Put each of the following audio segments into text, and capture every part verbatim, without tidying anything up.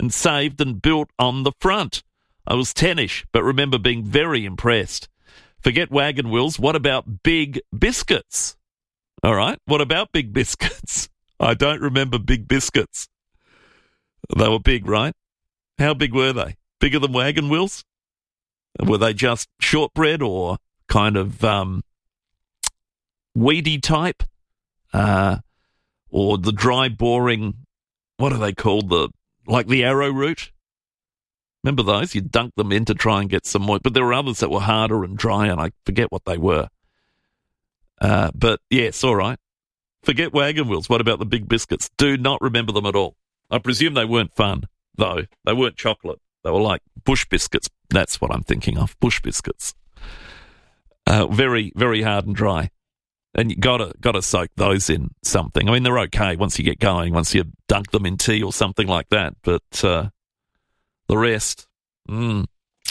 and saved and built on the front. I was ten-ish, but remember being very impressed. Forget wagon wheels. What about Big Biscuits? All right. What about Big Biscuits? I don't remember Big Biscuits. They were big, right? How big were they? Bigger than wagon wheels? Were they just shortbread or kind of um, weedy type? Uh, or the dry, boring, what are they called? The like the arrowroot? Remember those? You dunk them in to try and get some more. But there were others that were harder and dry, and I forget what they were. Uh, but, yes, all right. Forget wagon wheels. What about the Big Biscuits? Do not remember them at all. I presume they weren't fun, though. They weren't chocolate. They were like bush biscuits. That's what I'm thinking of, bush biscuits. Uh, very, very hard and dry. And you gotta gotta soak those in something. I mean, they're okay once you get going, once you dunk them in tea or something like that. But uh, the rest, mm.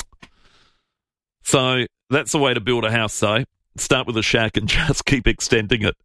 So that's the way to build a house, though. Start with a shack and just keep extending it.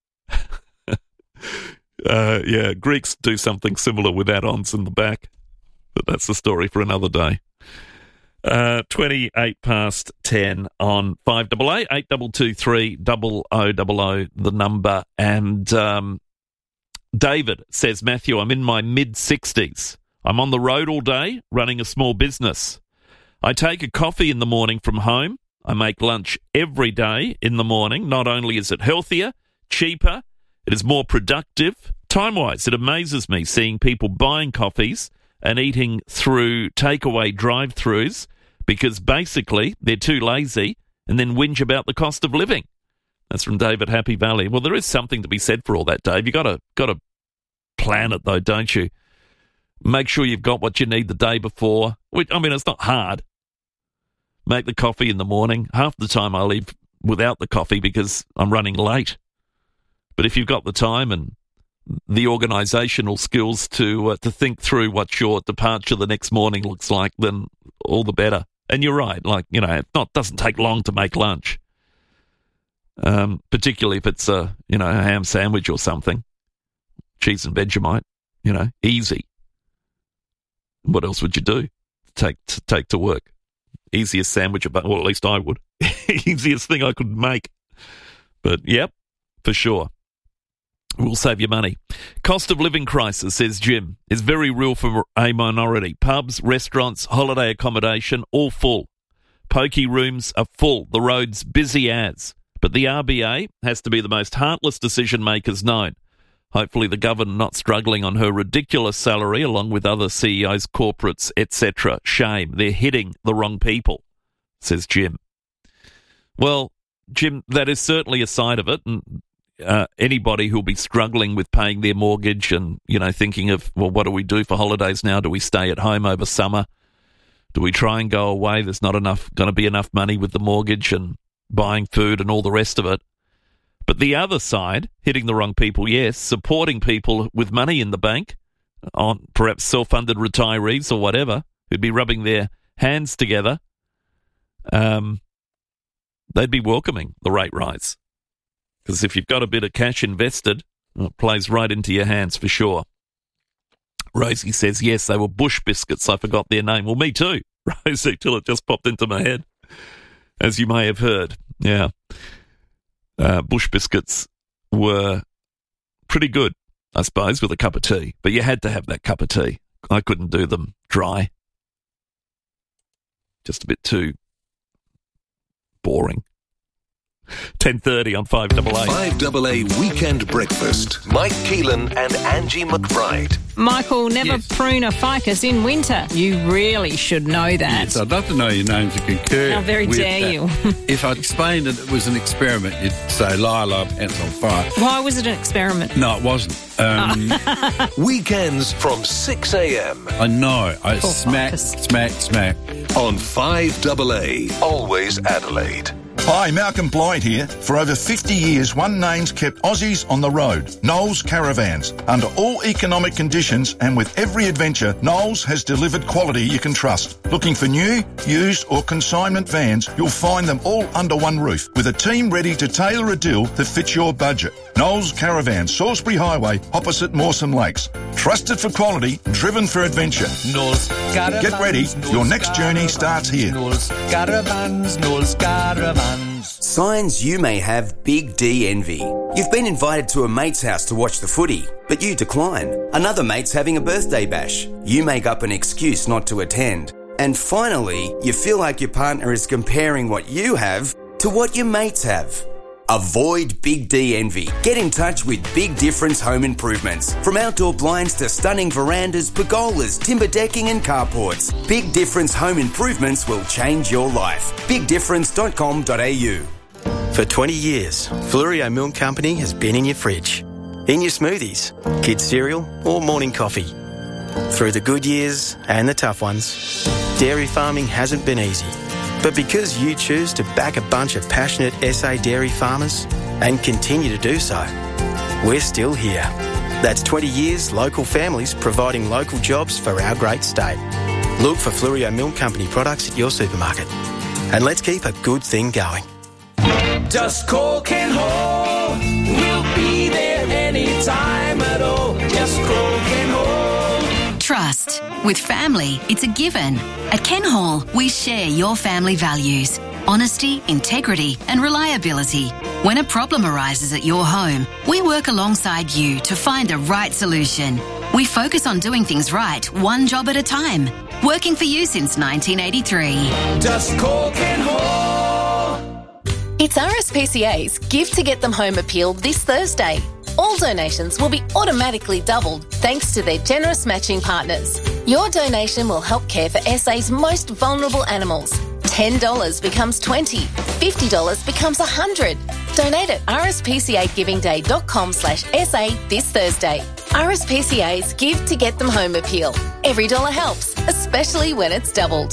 uh, yeah, Greeks do something similar with add-ons in the back. But that's the story for another day. Uh, twenty-eight past ten on five double A, eight double two three double O double O, the number. And um, David says, Matthew, I'm in my mid-sixties. I'm on the road all day running a small business. I take a coffee in the morning from home. I make lunch every day in the morning. Not only is it healthier, cheaper, it is more productive. Time-wise, it amazes me seeing people buying coffees and eating through takeaway drive-thrus because basically they're too lazy and then whinge about the cost of living. That's from David, Happy Valley. Well, there is something to be said for all that, Dave. You've got to, got to plan it, though, don't you? Make sure you've got what you need the day before. Which, I mean, it's not hard. Make the coffee in the morning. Half the time I leave without the coffee because I'm running late. But if you've got the time and the organisational skills to uh, to think through what your departure the next morning looks like, then all the better. And you're right, like, you know, it not doesn't take long to make lunch, um, particularly if it's a, you know, a ham sandwich or something, cheese and Vegemite, you know, easy. What else would you do? Take to take to work. Easiest sandwich about, well, at least I would. Easiest thing I could make. But, yep, for sure. We'll save you money. Cost of living crisis, says Jim, is very real for a minority. Pubs, restaurants, holiday accommodation, all full. Pokey rooms are full. The roads busy as. But the R B A has to be the most heartless decision makers known. Hopefully the governor not struggling on her ridiculous salary along with other C E Os, corporates, et cetera. Shame. They're hitting the wrong people, says Jim. Well, Jim, that is certainly a side of it. And uh, anybody who'll be struggling with paying their mortgage and, you know, thinking of, well, what do we do for holidays now? Do we stay at home over summer? Do we try and go away? There's not enough, going to be enough money with the mortgage and buying food and all the rest of it. But the other side, hitting the wrong people, yes, supporting people with money in the bank, on perhaps self-funded retirees or whatever, who'd be rubbing their hands together, um, they'd be welcoming the rate rise. Because if you've got a bit of cash invested, well, it plays right into your hands for sure. Rosie says, yes, they were Bush Biscuits. I forgot their name. Well, me too, Rosie, till it just popped into my head, as you may have heard. Yeah. Uh, Bush Biscuits were pretty good, I suppose, with a cup of tea. But you had to have that cup of tea. I couldn't do them dry. Just a bit too boring. ten thirty on five double A. five double A Weekend Breakfast. Mike Keelan and Angie McBride. Michael, never Yes. prune a ficus in winter. You really should know that. Yes, I'd love to know your name to concur. How very with dare that. you. If I explained that it was an experiment, you'd say, Lila, pants on fire. Why was it an experiment? No, it wasn't. Um, Weekends from six a.m. I know. I Poor smack, ficus. smack, smack. on five double A. Always Adelaide. Hi, Malcolm Blyde here. For over fifty years, one name's kept Aussies on the road. Knowles Caravans. Under all economic conditions and with every adventure, Knowles has delivered quality you can trust. Looking for new, used or consignment vans, you'll find them all under one roof with a team ready to tailor a deal that fits your budget. Knowles Caravan, Salisbury Highway, opposite Mawson Lakes. Trusted for quality, driven for adventure. Knowles Caravans. Get ready, Knowles your next journey Caravans, starts here. Knowles Caravans, Knowles Caravans. Signs you may have Big D envy. You've been invited to a mate's house to watch the footy, but you decline. Another mate's having a birthday bash. You make up an excuse not to attend. And finally, you feel like your partner is comparing what you have to what your mates have. Avoid Big D envy. Get in touch with Big Difference Home Improvements. From outdoor blinds to stunning verandas, pergolas, timber decking and carports, Big Difference Home Improvements will change your life. big difference dot com dot a u. For twenty years, Flurio Milk Company has been in your fridge, in your smoothies, kids' cereal or morning coffee. Through the good years and the tough ones, dairy farming hasn't been easy. But because you choose to back a bunch of passionate S A dairy farmers and continue to do so, we're still here. That's twenty years local families providing local jobs for our great state. Look for Flurio Milk Company products at your supermarket. And let's keep a good thing going. Just call Ken Hall. We'll be there anytime at all. Just call Ken Hall. Trust. With family, it's a given. At Ken Hall, we share your family values. Honesty, integrity and reliability. When a problem arises at your home, we work alongside you to find the right solution. We focus on doing things right, one job at a time. Working for you since nineteen eighty-three. Just call Ken Hall. It's R S P C A's Give to Get Them Home appeal this Thursday. All donations will be automatically doubled thanks to their generous matching partners. Your donation will help care for S A's most vulnerable animals. ten dollars becomes twenty dollars, fifty dollars becomes one hundred dollars. Donate at r s p c a giving day dot com slash s a this Thursday. R S P C A's Give to Get Them Home appeal. Every dollar helps, especially when it's doubled.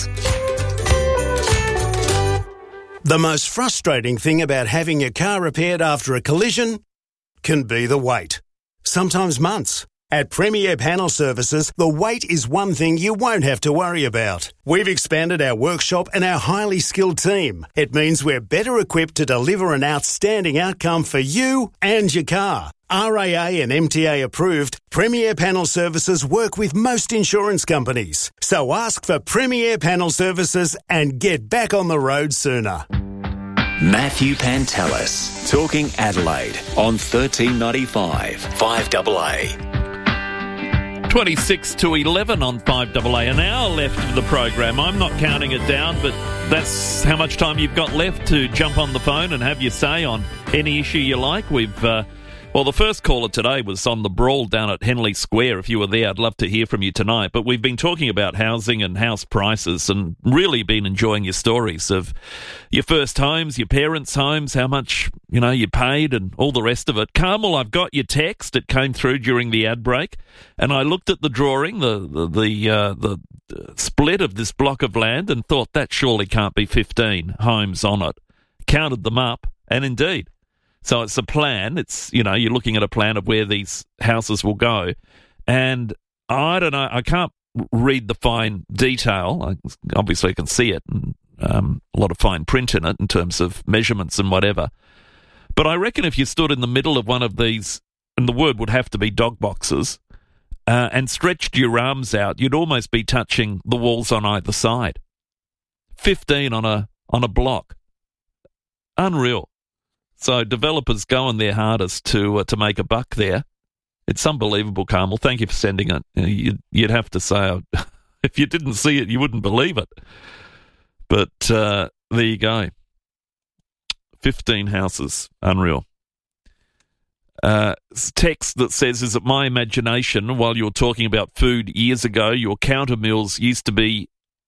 The most frustrating thing about having your car repaired after a collision can be the wait. Sometimes months. At Premier Panel Services, the wait is one thing you won't have to worry about. We've expanded our workshop and our highly skilled team. It means we're better equipped to deliver an outstanding outcome for you and your car. R A A and M T A approved, Premier Panel Services work with most insurance companies. So ask for Premier Panel Services and get back on the road sooner. Matthew Pantelis, talking Adelaide on thirteen ninety-five, five A A. twenty-six to eleven on five A A. An hour left of the program. I'm not counting it down, but that's how much time you've got left to jump on the phone and have your say on any issue you like. We've, uh, well, the first caller today was on the brawl down at Henley Square. If you were there, I'd love to hear from you tonight. But we've been talking about housing and house prices and really been enjoying your stories of your first homes, your parents' homes, how much, you know, you paid and all the rest of it. Carmel, I've got your text. It came through during the ad break. And I looked at the drawing, the the the, uh, the split of this block of land and thought that surely can't be fifteen homes on it. Counted them up, and indeed. So it's a plan. It's, you know, you're looking at a plan of where these houses will go. And I don't know, I can't read the fine detail. I, obviously, I can see it, and um, a lot of fine print in it in terms of measurements and whatever. But I reckon if you stood in the middle of one of these, and the word would have to be dog boxes, uh, and stretched your arms out, you'd almost be touching the walls on either side. fifteen on a on a block. Unreal. So developers going their hardest to uh, to make a buck there. It's unbelievable, Carmel. Thank you for sending it. You know, you'd, you'd have to say, uh, if you didn't see it, you wouldn't believe it. But uh, there you go. fifteen houses. Unreal. Uh, text that says, is it my imagination, while you were talking about food years ago, your counter meals used to be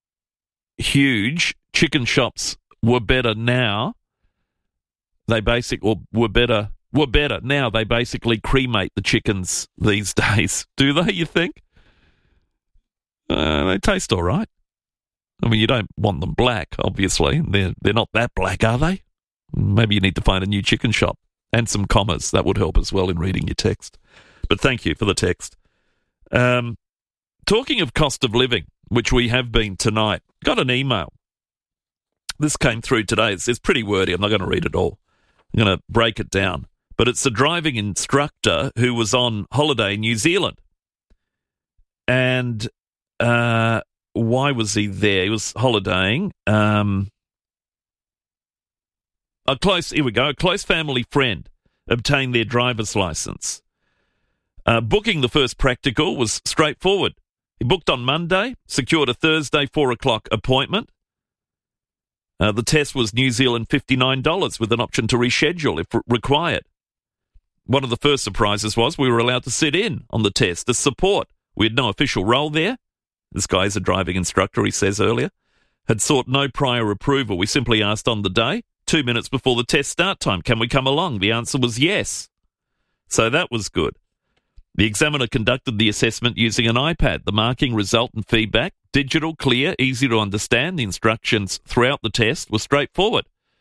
huge. Chicken shops were better now. They basic or were better were better. Now they basically cremate the chickens these days. Do they, you think? Uh, they taste all right. I mean, you don't want them black, obviously. They're, they're not that black, are they? Maybe you need to find a new chicken shop and some commas. That would help as well in reading your text. But thank you for the text. Um, talking of cost of living, which we have been tonight, got an email. This came through today. It's, it's pretty wordy. I'm not going to read it all. I'm going to break it down. but it's a driving instructor who was on holiday in New Zealand. And uh, why was he there? He was holidaying. Um, a close, here we go, a close family friend obtained their driver's license. Uh, booking the first practical was straightforward. He booked on Monday, secured a Thursday four o'clock appointment. Uh, the test was New Zealand fifty-nine dollars with an option to reschedule if re- required. One of the first surprises was we were allowed to sit in on the test as support. We had no official role there. This guy is a driving instructor, he says earlier. Had sought no prior approval. We simply asked on the day, two minutes before the test start time, can we come along? The answer was yes. So that was good. The examiner conducted the assessment using an iPad. The marking, result and feedback, digital, clear, easy to understand. The instructions throughout the test were straightforward.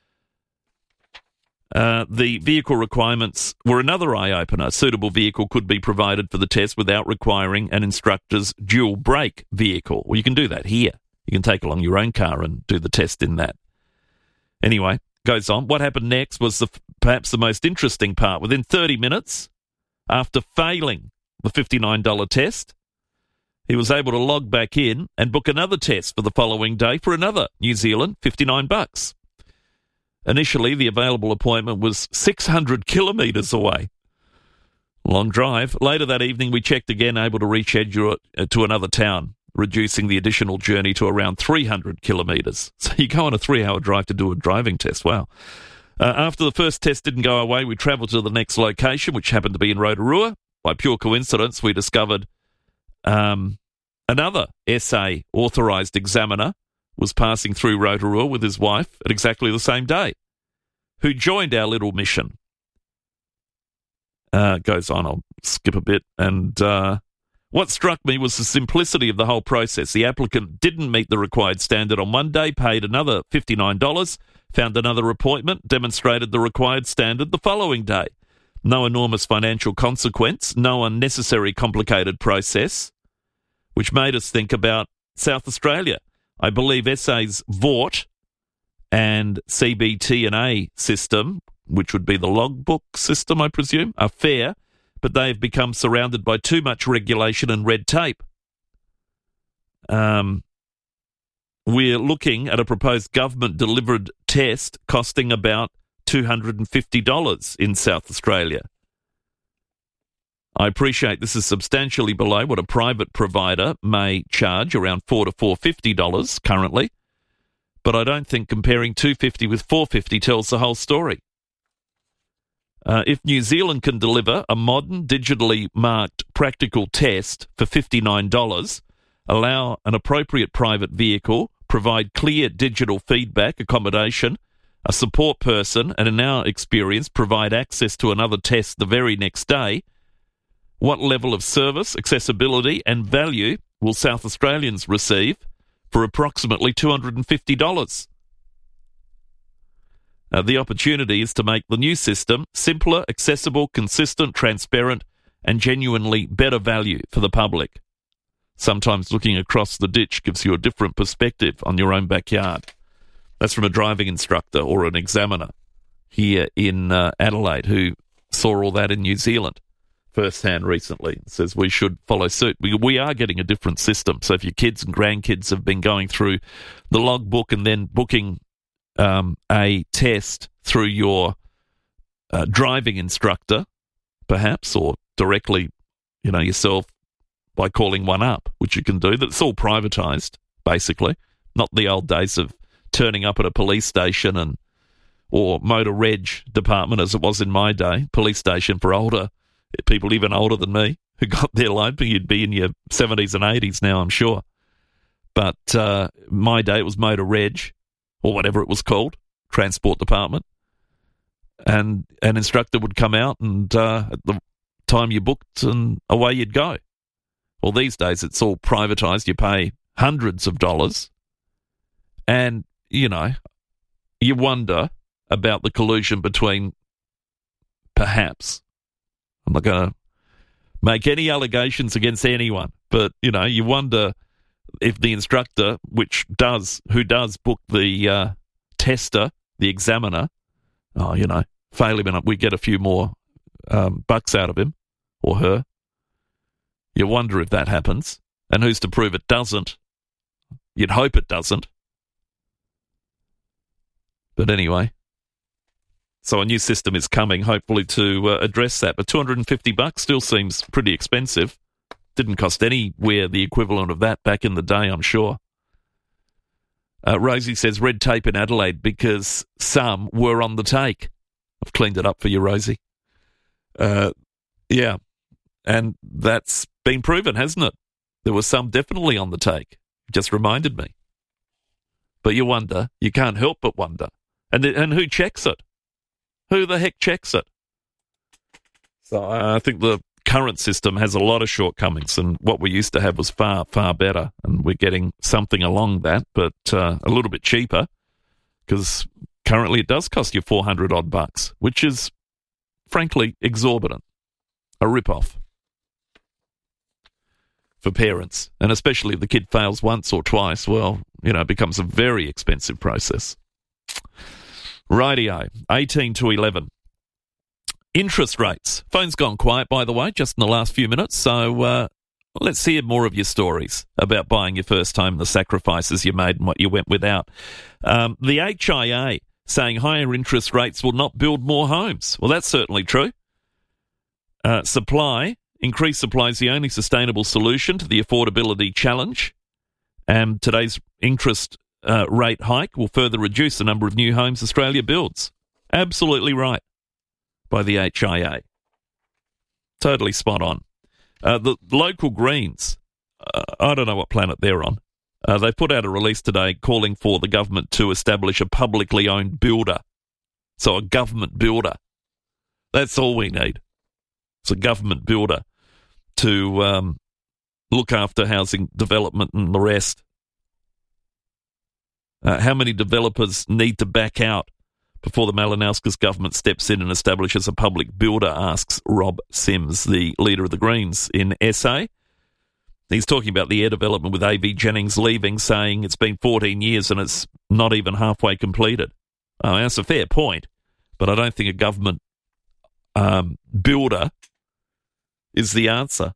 Uh, the vehicle requirements were another eye-opener. A suitable vehicle could be provided for the test without requiring an instructor's dual brake vehicle. Well, you can do that here. You can take along your own car and do the test in that. Anyway, goes on. What happened next was the, perhaps the most interesting part. Within thirty minutes, after failing the fifty-nine dollars test, he was able to log back in and book another test for the following day for another New Zealand fifty-nine bucks. Initially, the available appointment was six hundred kilometres away. Long drive. Later that evening, we checked again, able to reschedule it to another town, reducing the additional journey to around three hundred kilometres. So you go on a three-hour drive to do a driving test. Wow. Uh, after the first test didn't go our way, we travelled to the next location, which happened to be in Rotorua. By pure coincidence, we discovered um, another S A authorised examiner was passing through Rotorua with his wife at exactly the same day, who joined our little mission. Uh, goes on, I'll skip a bit. And uh, what struck me was the simplicity of the whole process. The applicant didn't meet the required standard on one day, paid another fifty-nine dollars, found another appointment, demonstrated the required standard the following day. No enormous financial consequence, no unnecessary complicated process, which made us think about South Australia. I believe S A's V O R T and C B T and A system, which would be the logbook system, I presume, are fair, but they have become surrounded by too much regulation and red tape. Um, we're looking at a proposed government-delivered test costing about two hundred fifty dollars in South Australia. I appreciate this is substantially below what a private provider may charge, around four to four fifty dollars currently, but I don't think comparing two fifty with four fifty tells the whole story. Uh, if New Zealand can deliver a modern, digitally marked practical test for fifty-nine dollars, allow an appropriate private vehicle, provide clear digital feedback, accommodation, a support person, and in our experience, provide access to another test the very next day, what level of service, accessibility and value will South Australians receive for approximately two hundred fifty dollars? Uh, the opportunity is to make the new system simpler, accessible, consistent, transparent and genuinely better value for the public. Sometimes looking across the ditch gives you a different perspective on your own backyard. That's from a driving instructor or an examiner here in uh, Adelaide who saw all that in New Zealand firsthand recently. It says we should follow suit. We, we are getting a different system. So if your kids and grandkids have been going through the logbook and then booking um, a test through your uh, driving instructor, perhaps, or directly, you know, yourself by calling one up, which you can do. That's all privatised, basically. Not the old days of turning up at a police station and or motor reg department as it was in my day, police station for older people, even older than me, who got their loan. You'd be in your seventies and eighties now, I'm sure. But uh, my day, it was motor reg, or whatever it was called, transport department. And an instructor would come out and uh, at the time you booked and away you'd go. Well, these days it's all privatised. You pay hundreds of dollars. And, you know, you wonder about the collusion between, perhaps, I'm not going to make any allegations against anyone, but, you know, you wonder if the instructor, which does, who does book the uh, tester, the examiner, oh, you know, fail him and we get a few more um, bucks out of him or her. You wonder if that happens. And who's to prove it doesn't? You'd hope it doesn't. But anyway, so a new system is coming, hopefully, to uh, address that. But two hundred fifty bucks still seems pretty expensive. Didn't cost anywhere the equivalent of that back in the day, I'm sure. Uh, Rosie says red tape in Adelaide because some were on the take. I've cleaned it up for you, Rosie. Uh, yeah, and that's been proven, hasn't it? There were some definitely on the take. Just reminded me. But you wonder, you can't help but wonder. And and who checks it? Who the heck checks it? So uh, I think the current system has a lot of shortcomings, and what we used to have was far, far better, and we're getting something along that, but uh, a little bit cheaper, because currently it does cost you four hundred odd bucks, which is, frankly, exorbitant. A rip-off for parents, and especially if the kid fails once or twice, well, you know, it becomes a very expensive process. Rightio, eighteen to eleven. Interest rates. Phone's gone quiet, by the way, just in the last few minutes, so uh, let's hear more of your stories about buying your first home, the sacrifices you made and what you went without. Um, the H I A saying higher interest rates will not build more homes. Well, that's certainly true. Uh, supply, increased supply is the only sustainable solution to the affordability challenge, and today's interest uh, rate hike will further reduce the number of new homes Australia builds. Absolutely right. By the H I A. Totally spot on. Uh, the local Greens, uh, I don't know what planet they're on. Uh, they put out a release today calling for the government to establish a publicly owned builder. So a government builder. That's all we need. It's a government builder to um, look after housing development and the rest. Uh, how many developers need to back out before the Malinowskis government steps in and establishes a public builder, asks Rob Sims, the leader of the Greens in S A. He's talking about the air development with A V Jennings leaving, saying it's been fourteen years and it's not even halfway completed. Oh, that's a fair point, but I don't think a government um, builder is the answer.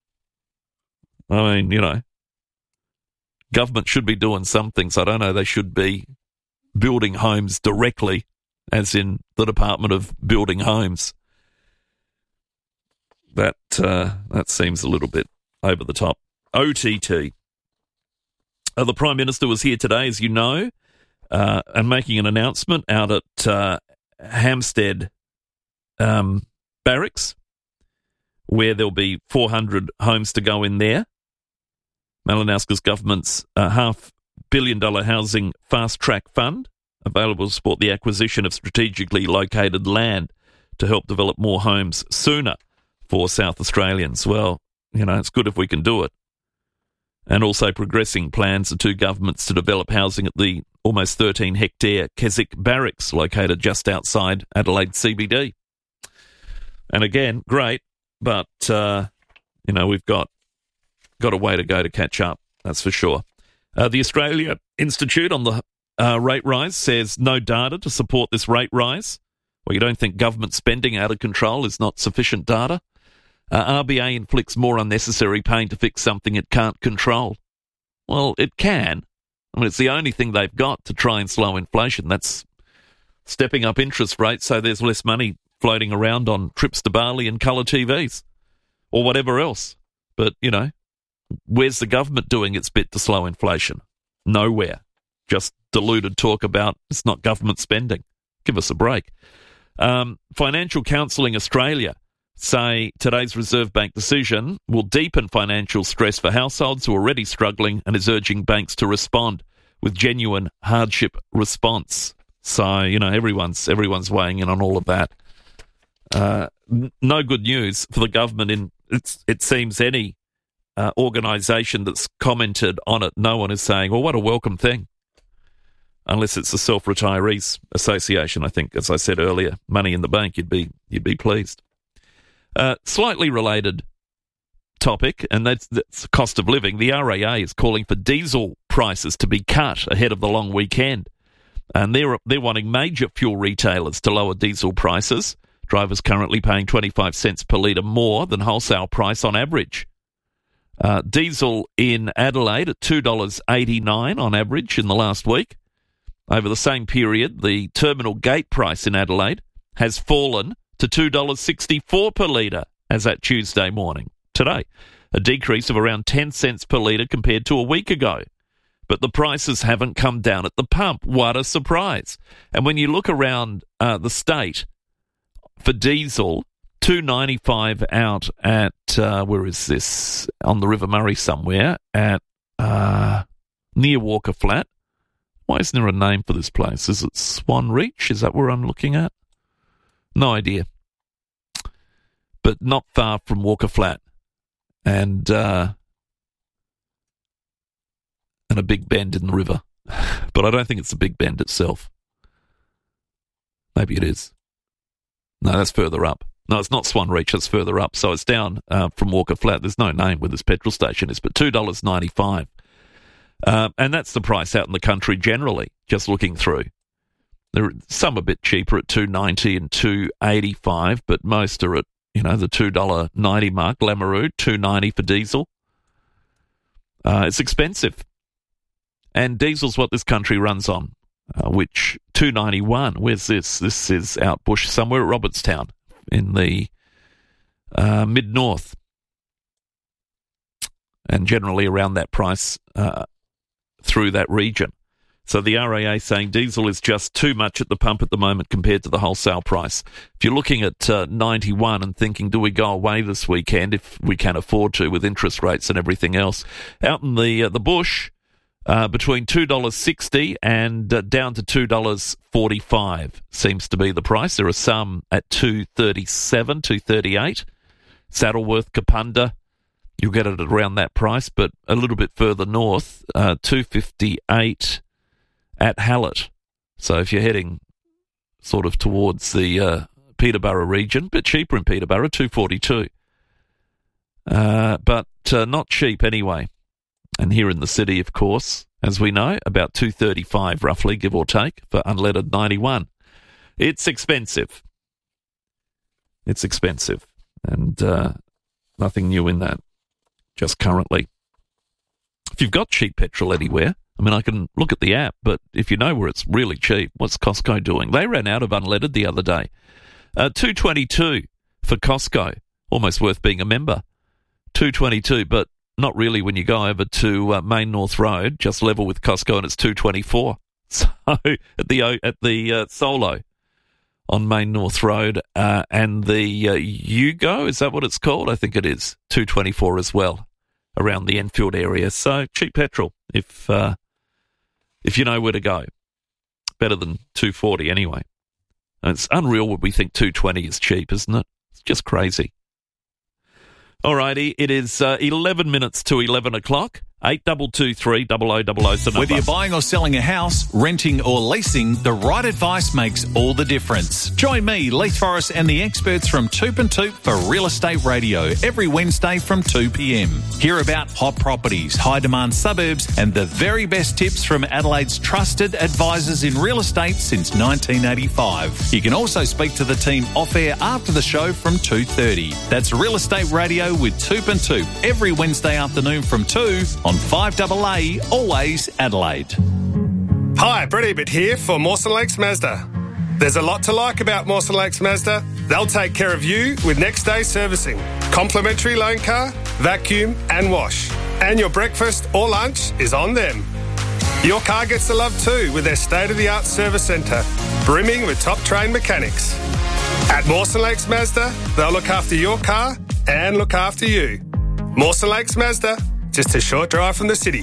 I mean, you know, government should be doing some things. I don't know, they should be building homes directly, as in the Department of Building Homes. That uh, that seems a little bit over the top. O T T. Uh, the Prime Minister was here today, as you know, uh, and making an announcement out at uh, Hampstead um, Barracks, where there'll be four hundred homes to go in there. Malinowskis government's uh, half billion dollar housing fast track fund, available to support the acquisition of strategically located land to help develop more homes sooner for South Australians. Well, you know, it's good if we can do it. And also progressing plans of two governments to develop housing at the almost thirteen hectare Keswick Barracks, located just outside Adelaide C B D. And again, great, but, uh, you know, we've got, got a way to go to catch up, that's for sure. Uh, the Australia Institute on the uh, rate rise says no data to support this rate rise. Well, you don't think government spending out of control is not sufficient data? Uh, R B A inflicts more unnecessary pain to fix something it can't control. Well, it can. I mean, it's the only thing they've got to try and slow inflation. That's stepping up interest rates so there's less money floating around on trips to Bali and colour T Vs or whatever else. But, you know, where's the government doing its bit to slow inflation? Nowhere. Just deluded talk about it's not government spending. Give us a break. Um, Financial Counselling Australia say today's Reserve Bank decision will deepen financial stress for households who are already struggling and is urging banks to respond with genuine hardship response. So, you know, everyone's everyone's weighing in on all of that. Uh, n- no good news for the government in, it's, it seems, any uh, organisation that's commented on it. No one is saying, well, what a welcome thing. Unless it's the Self-Retirees Association, I think, as I said earlier, money in the bank, you'd be you'd be pleased. Uh, slightly related topic, and that's the cost of living. The R A A is calling for diesel prices to be cut ahead of the long weekend. And they're, they're wanting major fuel retailers to lower diesel prices, Drivers currently paying twenty-five cents per litre more than wholesale price on average. Uh, diesel in Adelaide at two dollars eighty-nine on average in the last week. Over the same period, the terminal gate price in Adelaide has fallen to two dollars sixty-four per litre as at Tuesday morning, today, a decrease of around ten cents per litre compared to a week ago. But the prices haven't come down at the pump. What a surprise. And when you look around uh, the state for diesel, two ninety-five out at, uh, where is this, on the River Murray somewhere, at uh, near Walker Flat. Why isn't there a name for this place? Is it Swan Reach? Is that where I'm looking at? No idea. But not far from Walker Flat. And uh, and a big bend in the river. But I don't think it's the big bend itself. Maybe it is. No, that's further up. No, it's not Swan Reach, it's further up. So it's down uh, from Walker Flat. There's no name where this petrol station is, but two dollars ninety-five. Uh, and that's the price out in the country generally, just looking through. There are some a bit cheaper at two ninety and two eighty-five, but most are at, you know, the two dollars ninety mark. Lameroo, two ninety for diesel. Uh, it's expensive. And diesel's what this country runs on, uh, which two ninety-one, where's this? This is out bush somewhere at Robertstown in the uh, mid-north. And generally around that price uh, through that region. So the R A A saying diesel is just too much at the pump at the moment compared to the wholesale price. If you're looking at uh, ninety-one and thinking, do we go away this weekend if we can afford to with interest rates and everything else? Out in the uh, the bush, uh, between two dollars sixty and uh, down to two dollars forty-five seems to be the price. There are some at two thirty-seven, two thirty-eight. Saddleworth, Kapunda, you'll get it around that price, but a little bit further north, uh, two fifty-eight at Hallett. So if you're heading sort of towards the uh, Peterborough region, bit cheaper in Peterborough, two forty-two. Uh, but uh, not cheap anyway. And here in the city, of course, as we know, about two thirty-five roughly, give or take, for unleaded ninety-one. It's expensive. It's expensive. And uh, nothing new in that. Just currently. If you've got cheap petrol anywhere, I mean, I can look at the app, but if you know where it's really cheap, what's Costco doing? They ran out of unleaded the other day. Uh, two twenty-two for Costco. Almost worth being a member. two twenty-two, but not really when you go over to uh, Main North Road, just level with Costco, and it's two twenty-four. So at the at the uh, Solo on Main North Road, uh, and the uh, Yugo, is that what it's called? I think it is. two twenty-four as well, around the Enfield area. So cheap petrol, if uh, if you know where to go. Better than two forty anyway. And it's unreal when we think two twenty is cheap, isn't it? It's just crazy. Alrighty, it is uh, eleven minutes to eleven o'clock. eight two two three, zero zero zero zero is the number. Whether you're buying or selling a house, renting or leasing, the right advice makes all the difference. Join me, Leith Forrest, and the experts from Toop and Toop for Real Estate Radio every Wednesday from two p.m. Hear about hot properties, high-demand suburbs, and the very best tips from Adelaide's trusted advisors in real estate since nineteen eighty-five. You can also speak to the team off-air after the show from two thirty. That's Real Estate Radio with Toop and Toop every Wednesday afternoon from two on five A A, always Adelaide. Hi, Brett Ebert here for Mawson Lakes Mazda. There's a lot to like about Mawson Lakes Mazda. They'll take care of you with next day servicing, complimentary loan car, vacuum and wash. And your breakfast or lunch is on them. Your car gets the love too with their state-of-the-art service centre, brimming with top-trained mechanics. At Mawson Lakes Mazda, they'll look after your car and look after you. Mawson Lakes Mazda, just a short drive from the city.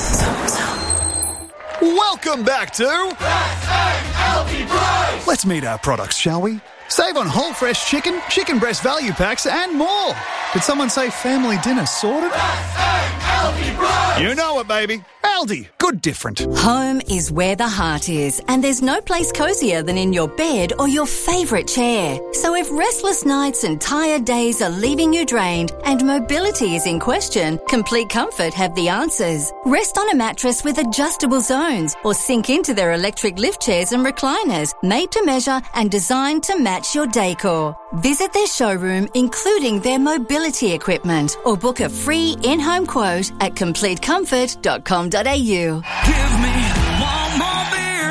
Welcome back to Best L P Price. Let's meet our products, shall we? Save on whole fresh chicken, chicken breast value packs, and more. Did someone say family dinner sorted? Best L P Price. You know it, baby. Aldi. Good good different. Home is where the heart is, and there's no place cosier than in your bed or your favourite chair. So if restless nights and tired days are leaving you drained and mobility is in question, Complete Comfort have the answers. Rest on a mattress with adjustable zones or sink into their electric lift chairs and recliners, made to measure and designed to match your decor. Visit their showroom, including their mobility equipment, or book a free in-home quote at complete comfort dot com dot a u. Give me one more beer.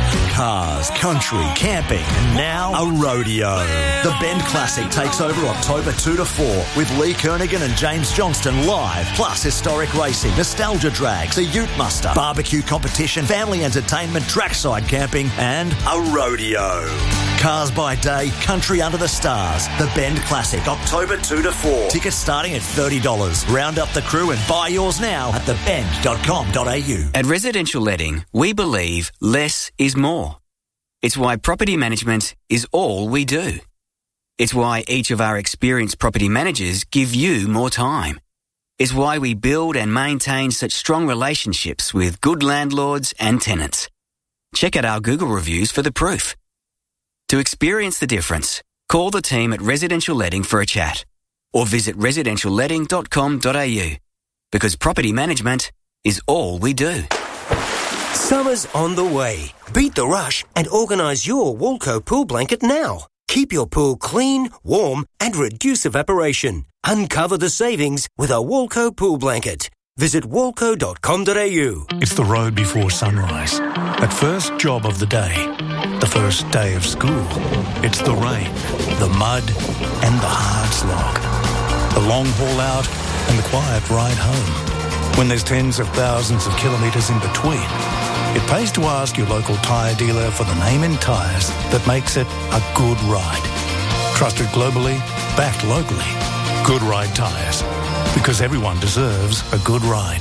Cars, country, camping, and now a rodeo. The Bend Classic takes over October two to four with Lee Kernaghan and James Johnston live, plus historic racing, nostalgia drags, a ute muster, barbecue competition, family entertainment, trackside camping, and a rodeo. Cars by day, country under the stars. The Bend Classic, October two to four. Tickets starting at thirty dollars. Round up the crew and buy yours now at the bend dot com dot a u. At Residential Letting, we believe less is more. It's why property management is all we do. It's why each of our experienced property managers give you more time. It's why we build and maintain such strong relationships with good landlords and tenants. Check out our Google reviews for the proof. To experience the difference, call the team at Residential Letting for a chat or visit residential letting dot com dot a u, because property management is all we do. Summer's on the way. Beat the rush and organise your Walco pool blanket now. Keep your pool clean, warm and reduce evaporation. Uncover the savings with a Walco pool blanket. Visit walco dot com dot a u. It's the road before sunrise. That first job of the day. The first day of school. It's the rain, the mud and the hard slog. The long haul out and the quiet ride home. When there's tens of thousands of kilometres in between, it pays to ask your local tyre dealer for the name in tyres that makes it a good ride. Trusted globally, backed locally. Good Ride Tyres. Because everyone deserves a good ride.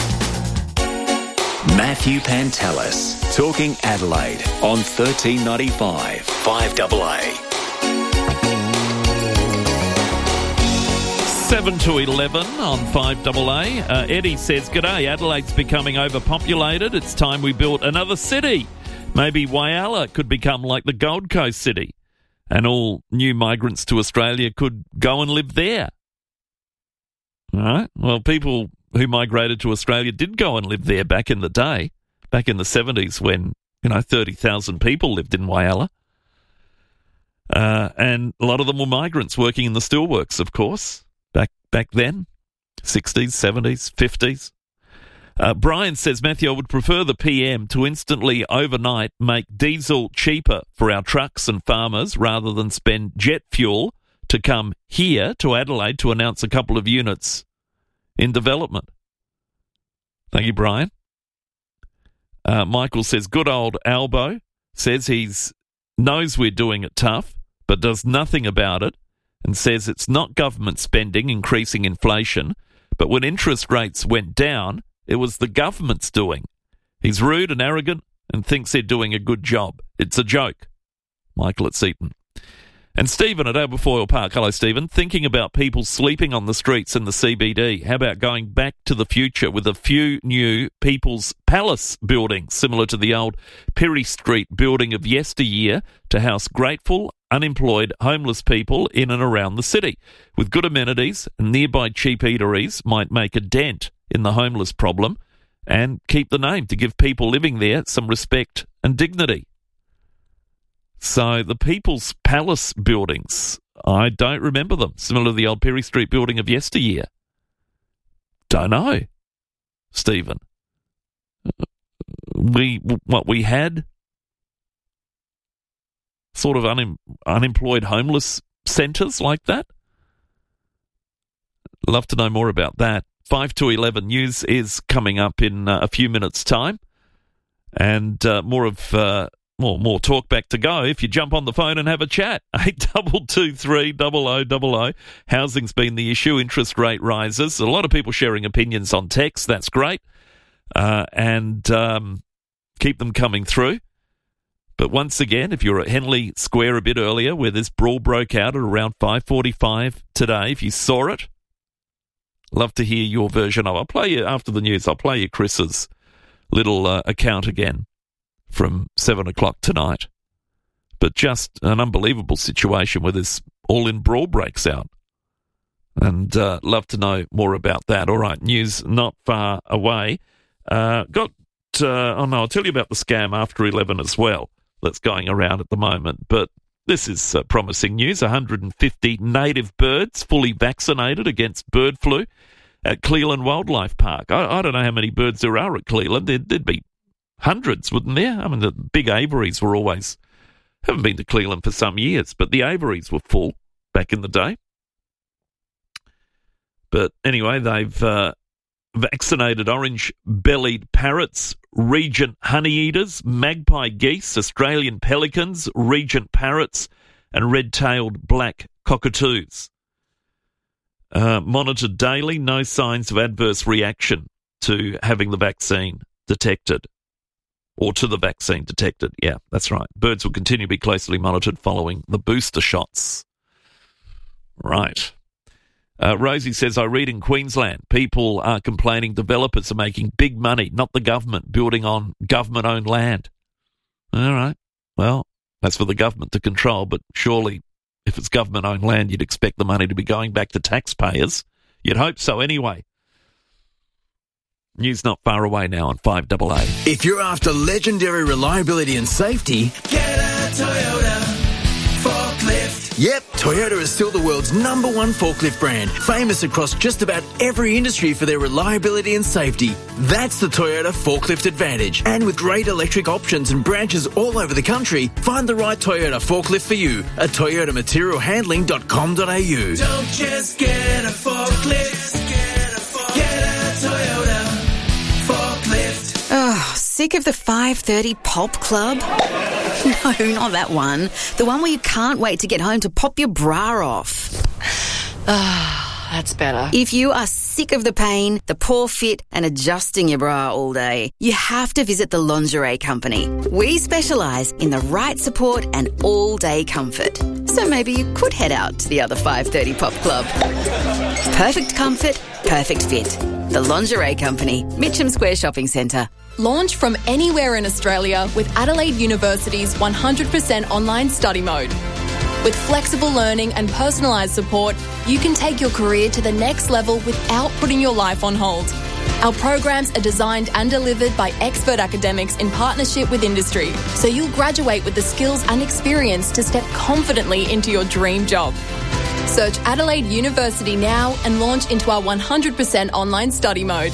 Matthew Pantelis, talking Adelaide on thirteen ninety-five, five A A. seven to eleven on five A A. Uh, Eddie says, "G'day, Adelaide's becoming overpopulated. It's time we built another city. Maybe Whyalla could become like the Gold Coast city, and all new migrants to Australia could go and live there." All right. Well, people who migrated to Australia did go and live there back in the day, back in the seventies when, you know, thirty thousand people lived in Whyalla. Uh, and a lot of them were migrants working in the steelworks, of course, back back then, sixties, seventies, fifties. Uh, Brian says, Matthew, I would prefer the P M to instantly overnight make diesel cheaper for our trucks and farmers rather than spend jet fuel to come here to Adelaide to announce a couple of units in development. Thank you, Brian. Uh, Michael says, good old Albo says he's knows we're doing it tough, but does nothing about it, and says it's not government spending increasing inflation, but when interest rates went down, it was the government's doing. He's rude and arrogant and thinks they're doing a good job. It's a joke. Michael at Seaton. And Stephen at Aberfoyle Park. Hello, Stephen. Thinking about people sleeping on the streets in the C B D. How about going back to the future with a few new People's Palace buildings, similar to the old Pirie Street building of yesteryear, to house grateful, unemployed, homeless people in and around the city. With good amenities and nearby cheap eateries might make a dent in the homeless problem and keep the name to give people living there some respect and dignity. So the People's Palace buildings, I don't remember them. Similar to the old Pirie Street building of yesteryear. Don't know, Stephen. We what we had sort of un, unemployed homeless centres like that. Love to know more about that. Five to eleven news is coming up in uh, a few minutes' time, and uh, more of. Uh, More, more talk back to go if you jump on the phone and have a chat. eight two two three, double oh double oh. Housing's been the issue. Interest rate rises. A lot of people sharing opinions on text. That's great. Uh, and um, keep them coming through. But once again, if you're at Henley Square a bit earlier, where this brawl broke out at around five forty-five today, if you saw it, love to hear your version of it. I'll play you, after the news, I'll play you Chris's little uh, account again from seven o'clock tonight. But just an unbelievable situation where this all-in brawl breaks out. And uh, love to know more about that. All right, news not far away. Uh, got, uh, oh no, I'll tell you about the scam after eleven as well that's going around at the moment. But this is uh, promising news. one hundred fifty native birds fully vaccinated against bird flu at Cleland Wildlife Park. I, I don't know how many birds there are at Cleland. There'd, there'd be hundreds, wouldn't there? I mean, the big aviaries were always... Haven't been to Cleland for some years, but the aviaries were full back in the day. But anyway, they've uh, vaccinated orange-bellied parrots, regent honeyeaters, magpie geese, Australian pelicans, regent parrots, and red-tailed black cockatoos. Uh, monitored daily, no signs of adverse reaction to having the vaccine detected. Or to the vaccine detected. Yeah, that's right. Birds will continue to be closely monitored following the booster shots. Right. Uh, Rosie says, I read in Queensland, people are complaining developers are making big money, not the government, building on government-owned land. All right. Well, that's for the government to control, but surely if it's government-owned land, you'd expect the money to be going back to taxpayers. You'd hope so anyway. News not far away now on five A A. If you're after legendary reliability and safety, get a Toyota forklift. Yep, Toyota is still the world's number one forklift brand, famous across just about every industry for their reliability and safety. That's the Toyota Forklift Advantage. And with great electric options and branches all over the country, find the right Toyota forklift for you at toyota material handling dot com dot a u. Don't just get a forklift, get a, forklift. Get a Toyota forklift. Oh, sick of the five thirty Pop Club? No, not that one. The one where you can't wait to get home to pop your bra off. Ah, that's better. If you are sick of the pain, the poor fit, and adjusting your bra all day, you have to visit the Lingerie Company. We specialise in the right support and all-day comfort. So maybe you could head out to the other five thirty Pop Club. Perfect comfort, perfect fit. The Lingerie Company, Mitcham Square Shopping Centre. Launch from anywhere in Australia with Adelaide University's one hundred percent online study mode. With flexible learning and personalised support, you can take your career to the next level without putting your life on hold. Our programs are designed and delivered by expert academics in partnership with industry, so you'll graduate with the skills and experience to step confidently into your dream job. Search Adelaide University now and launch into our one hundred percent online study mode.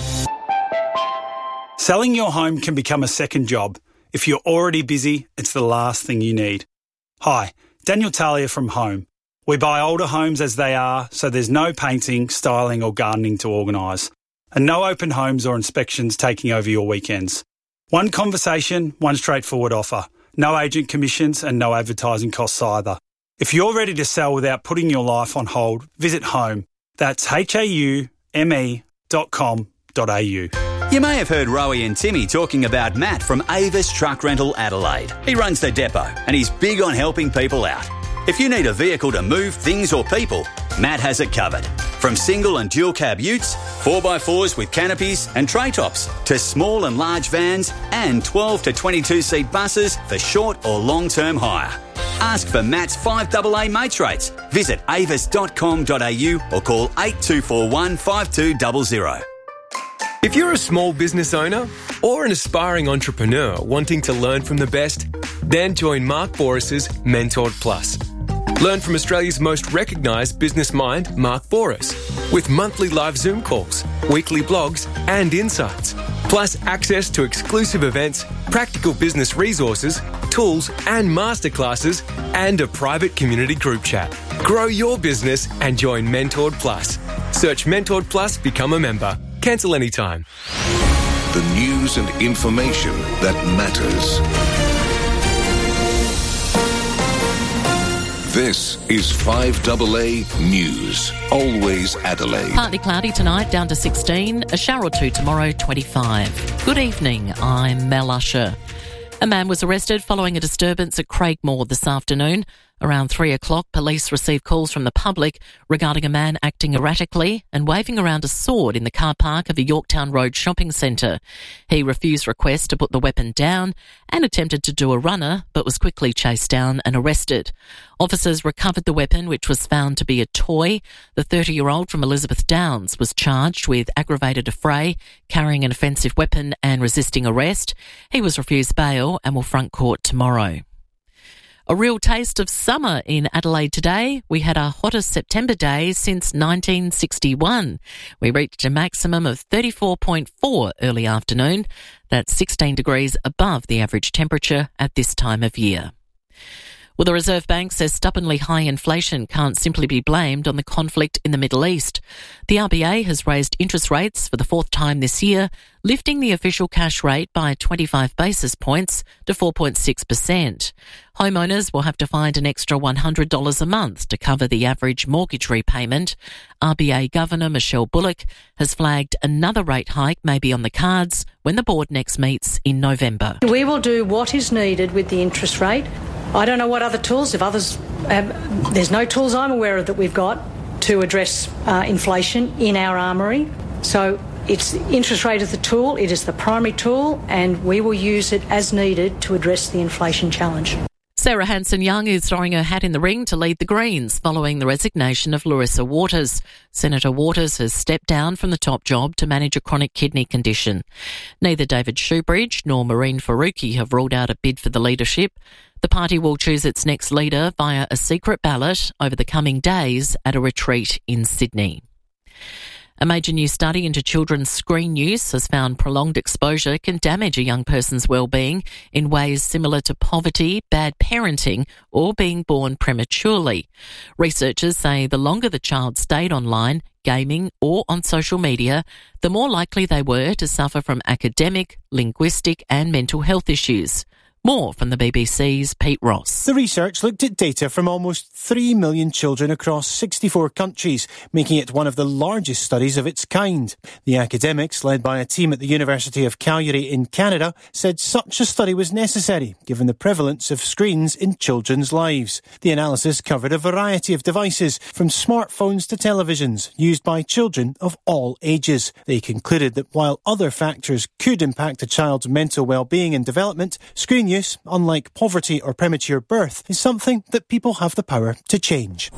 Selling your home can become a second job. If you're already busy, it's the last thing you need. Hi, Daniel Talia from Home. We buy older homes as they are, so there's no painting, styling or gardening to organise. And no open homes or inspections taking over your weekends. One conversation, one straightforward offer. No agent commissions and no advertising costs either. If you're ready to sell without putting your life on hold, visit Home. That's H A U M E dot com dot a u. You may have heard Rowie and Timmy talking about Matt from Avis Truck Rental Adelaide. He runs the depot and he's big on helping people out. If you need a vehicle to move things or people, Matt has it covered. From single and dual cab utes, four by fours with canopies and tray tops, to small and large vans and twelve to twenty-two seat buses for short or long-term hire. Ask for Matt's five A A mates rates. Visit avis dot com dot a u or call eight two four one, five two zero zero. If you're a small business owner or an aspiring entrepreneur wanting to learn from the best, then join Mark Boris's Mentored Plus. Learn from Australia's most recognised business mind, Mark Boris, with monthly live Zoom calls, weekly blogs and insights, plus access to exclusive events, practical business resources, tools and masterclasses, and a private community group chat. Grow your business and join Mentored Plus. Search Mentored Plus, become a member. Cancel anytime. The news and information that matters. This is five A A News. Always Adelaide. Partly cloudy tonight, down to sixteen. A shower or two tomorrow, twenty-five. Good evening, I'm Mel Usher. A man was arrested following a disturbance at Craigmore this afternoon. Around three o'clock, police received calls from the public regarding a man acting erratically and waving around a sword in the car park of a Yorktown Road shopping centre. He refused requests to put the weapon down and attempted to do a runner, but was quickly chased down and arrested. Officers recovered the weapon, which was found to be a toy. The thirty-year-old from Elizabeth Downs was charged with aggravated affray, carrying an offensive weapon and resisting arrest. He was refused bail and will front court tomorrow. A real taste of summer in Adelaide today. We had our hottest September day since nineteen sixty-one. We reached a maximum of thirty-four point four early afternoon. That's sixteen degrees above the average temperature at this time of year. Well, the Reserve Bank says stubbornly high inflation can't simply be blamed on the conflict in the Middle East. The R B A has raised interest rates for the fourth time this year, lifting the official cash rate by twenty-five basis points to four point six percent. Homeowners will have to find an extra one hundred dollars a month to cover the average mortgage repayment. R B A Governor Michelle Bullock has flagged another rate hike may be on the cards when the board next meets in November. We will do what is needed with the interest rate. I don't know what other tools, if others have, there's no tools I'm aware of that we've got to address uh, inflation in our armoury. So it's interest rate is the tool, it is the primary tool, and we will use it as needed to address the inflation challenge. Sarah Hanson-Young is throwing her hat in the ring to lead the Greens following the resignation of Larissa Waters. Senator Waters has stepped down from the top job to manage a chronic kidney condition. Neither David Shoebridge nor Maureen Faruqi have ruled out a bid for the leadership. The party will choose its next leader via a secret ballot over the coming days at a retreat in Sydney. A major new study into children's screen use has found prolonged exposure can damage a young person's well-being in ways similar to poverty, bad parenting, or being born prematurely. Researchers say the longer the child stayed online, gaming, or on social media, the more likely they were to suffer from academic, linguistic, and mental health issues. More from the B B C's Pete Ross. The research looked at data from almost three million children across sixty-four countries, making it one of the largest studies of its kind. The academics, led by a team at the University of Calgary in Canada, said such a study was necessary, given the prevalence of screens in children's lives. The analysis covered a variety of devices, from smartphones to televisions, used by children of all ages. They concluded that while other factors could impact a child's mental well-being and development, screen use Use, unlike poverty or premature birth, is something that people have the power to change.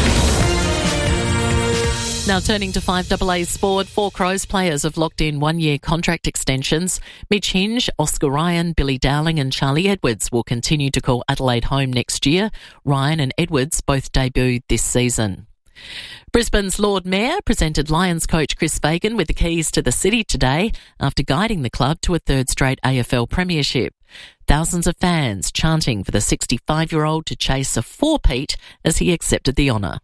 Now turning to five A A sport, four Crows players have locked in one-year contract extensions. Mitch Hinge, Oscar Ryan, Billy Dowling and Charlie Edwards will continue to call Adelaide home next year. Ryan and Edwards both debuted this season. Brisbane's Lord Mayor presented Lions coach Chris Fagan with the keys to the city today after guiding the club to a third straight A F L premiership. Thousands of fans chanting for the sixty-five-year-old to chase a four-peat as he accepted the honour.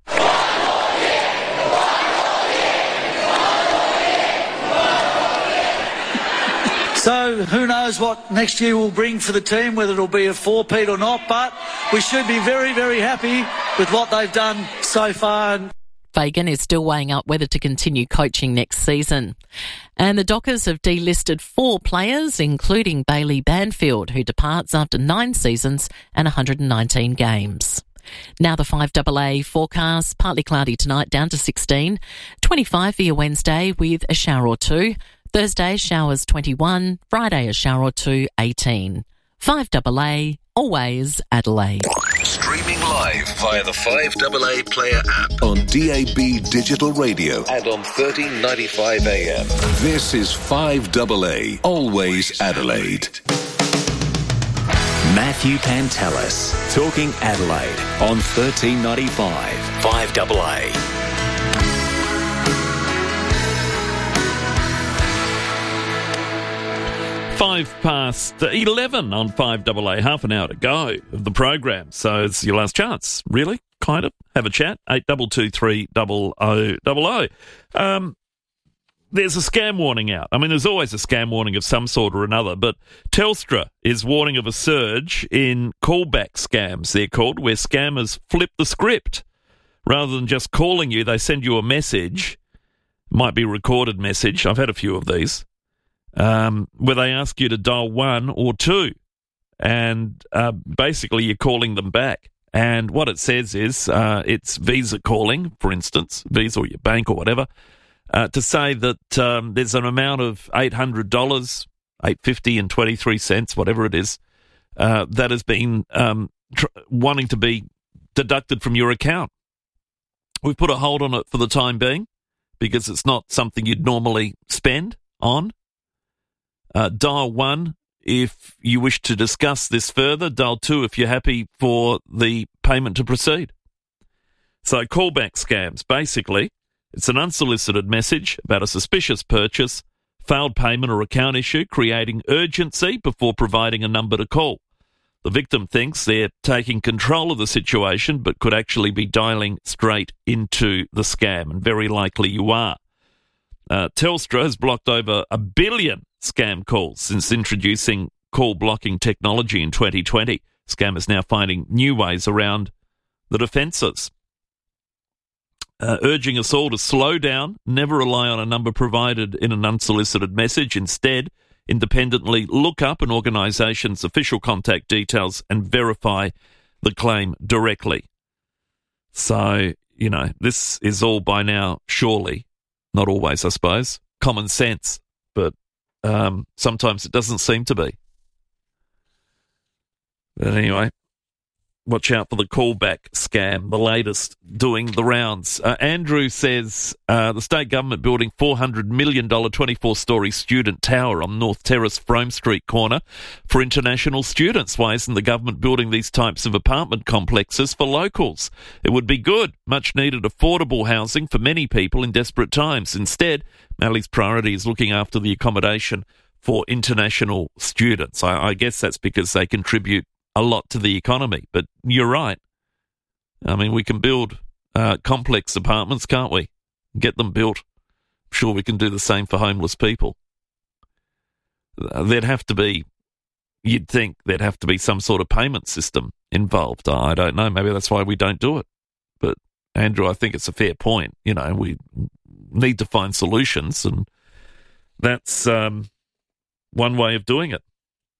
So who knows what next year will bring for the team, whether it'll be a four-peat or not, but we should be very, very happy with what they've done so far. Fagan is still weighing up whether to continue coaching next season. And the Dockers have delisted four players, including Bailey Banfield, who departs after nine seasons and one hundred nineteen games. Now the five A A forecast, partly cloudy tonight down to sixteen, twenty-five for your Wednesday with a shower or two. Thursday, showers twenty-one, Friday a shower or two, eighteen. five A A, always Adelaide. Streaming live via the five A A Player app on D A B Digital Radio and on thirteen ninety-five A M. This is five A A, always Adelaide. Matthew Pantelis, talking Adelaide on thirteen ninety-five, five A A. Five past eleven on five A A, half an hour to go of the program. So it's your last chance, really, kind of. Have a chat, eight two two three double oh double oh. Um, there's a scam warning out. I mean, there's always a scam warning of some sort or another, but Telstra is warning of a surge in callback scams, they're called, where scammers flip the script. Rather than just calling you, they send you a message, might be a recorded message, I've had a few of these, Um, where they ask you to dial one or two, and uh, basically you're calling them back, And what it says is uh, it's Visa calling, for instance, Visa or your bank or whatever, uh, to say that um, there's an amount of eight hundred dollars, eight dollars fifty and twenty-three cents, whatever it is, uh, that has been um, tr- wanting to be deducted from your account. We've put a hold on it for the time being because it's not something you'd normally spend on. Uh, dial one if you wish to discuss this further. Dial two if you're happy for the payment to proceed. So callback scams, basically, it's an unsolicited message about a suspicious purchase, failed payment or account issue, creating urgency before providing a number to call. The victim thinks they're taking control of the situation but could actually be dialing straight into the scam, and very likely you are. Uh, Telstra has blocked over a billion scam calls since introducing call blocking technology in twenty twenty. Scammers now finding new ways around the defences. Uh, urging us all to slow down, never rely on a number provided in an unsolicited message. Instead, independently look up an organisation's official contact details and verify the claim directly. So, you know, this is all by now, surely, not always, I suppose, common sense, but um, sometimes it doesn't seem to be. But anyway, watch out for the callback scam, the latest doing the rounds. Uh, Andrew says uh, the state government building four hundred million dollars twenty-four storey student tower on North Terrace, Frome Street corner for international students. Why isn't the government building these types of apartment complexes for locals? It would be good, much needed affordable housing for many people in desperate times. Instead, Mallee's priority is looking after the accommodation for international students. I, I guess that's because they contribute a lot to the economy, but you're right. I mean, we can build uh, complex apartments, can't we? Get them built. I'm sure we can do the same for homeless people. Uh, there'd have to be, you'd think there'd have to be some sort of payment system involved. I don't know. Maybe that's why we don't do it. But, Andrew, I think it's a fair point. You know, we need to find solutions, and that's um, one way of doing it.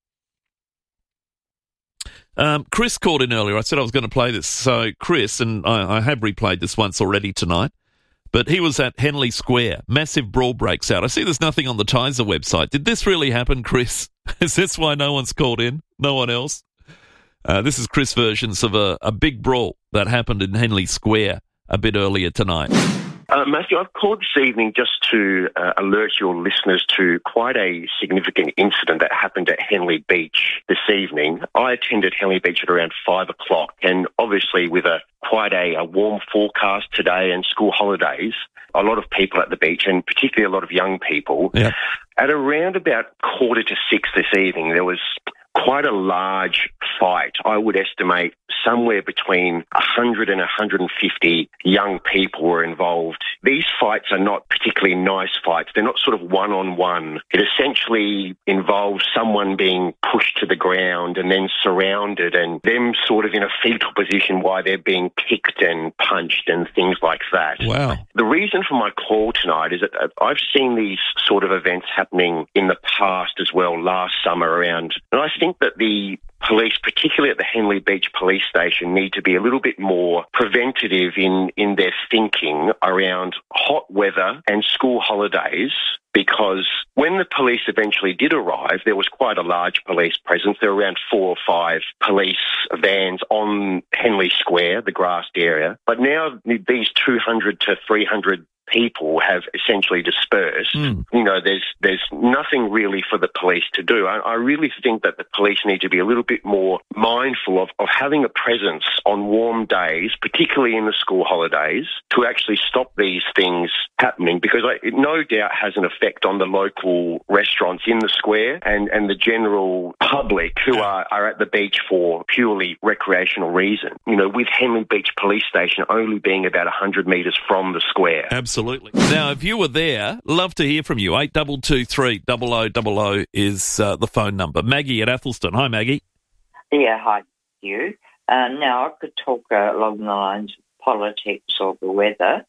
Um, Chris called in earlier. I said I was going to play this. So Chris, and I, I have replayed this once already tonight, but he was at Henley Square. Massive brawl breaks out. I see there's nothing on the Tizer website. Did this really happen, Chris? Is this why no one's called in? No one else? Uh, this is Chris' versions of a, a big brawl that happened in Henley Square a bit earlier tonight. Uh, Matthew, I've called this evening just to uh, alert your listeners to quite a significant incident that happened at Henley Beach this evening. I attended Henley Beach at around five o'clock, and obviously with a quite a, a warm forecast today and school holidays, a lot of people at the beach, and particularly a lot of young people. Yeah. At around about quarter to six this evening, there was quite a large fight. I would estimate somewhere between one hundred and one hundred fifty young people were involved. These fights are not particularly nice fights. They're not sort of one-on-one. It essentially involves someone being pushed to the ground and then surrounded, and them sort of in a fetal position while they're being kicked and punched and things like that. Wow. The reason for my call tonight is that I've seen these sort of events happening in the past as well, last summer around, and I think that the police, particularly at the Henley Beach Police Station, need to be a little bit more preventative in, in their thinking around hot weather and school holidays, because when the police eventually did arrive, there was quite a large police presence. There were around four or five police vans on Henley Square, the grassed area. But now these two hundred to three hundred people have essentially dispersed. Mm. You know, there's there's nothing really for the police to do. I, I really think that the police need to be a little bit more mindful of, of having a presence on warm days, particularly in the school holidays, to actually stop these things happening, because I, it no doubt has an effect on the local restaurants in the square and, and the general public who are, are at the beach for purely recreational reason. You know, with Henley Beach Police Station only being about one hundred metres from the square. Absolutely. Now, if you were there, love to hear from you. eight two two three, double oh double oh is uh, the phone number. Maggie at Athelston. Hi, Maggie. Yeah, hi, you. Um, now, I could talk uh, along the lines of politics or the weather.